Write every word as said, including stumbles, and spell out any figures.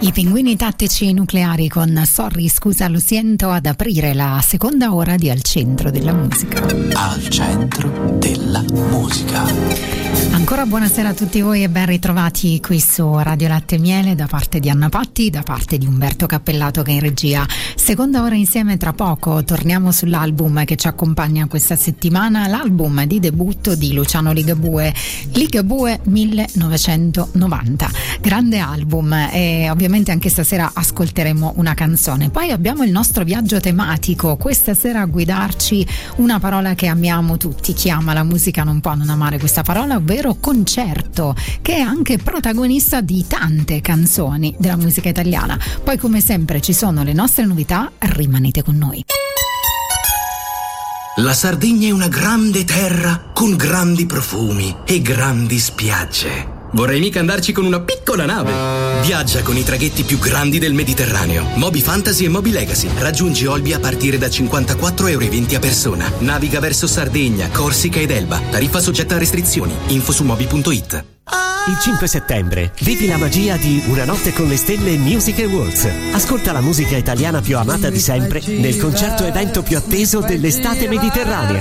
I Pinguini Tattici Nucleari con Sorry, scusa, lo siento, ad aprire la seconda ora di Al Centro della Musica. Al Centro della Musica. Ancora buonasera a tutti voi e ben ritrovati qui su Radio Latte e Miele da parte di Anna Patti, da parte di Umberto Cappellato che è in regia. Seconda ora insieme tra poco, torniamo sull'album che ci accompagna questa settimana, l'album di debutto di Luciano Ligabue, Ligabue millenovecentonovanta. Grande album e ovviamente anche stasera ascolteremo una canzone. Poi abbiamo il nostro viaggio tematico, questa sera a guidarci una parola che amiamo tutti, chi ama la musica non può non amare questa parola, ovvero concerto, che è anche protagonista di tante canzoni della musica italiana. Poi come sempre ci sono le nostre novità, rimanete con noi. La Sardegna è una grande terra con grandi profumi e grandi spiagge. Vorrei mica andarci con una piccola nave. Viaggia con i traghetti più grandi del Mediterraneo. Moby Fantasy e Moby Legacy. Raggiungi Olbia a partire da cinquantaquattro euro e venti a persona. Naviga verso Sardegna, Corsica ed Elba. Tariffa soggetta a restrizioni. Info su moby punto it. Il cinque settembre vivi la magia di Una notte con le stelle Music Awards. Ascolta la musica italiana più amata di sempre nel concerto evento più atteso dell'estate mediterranea.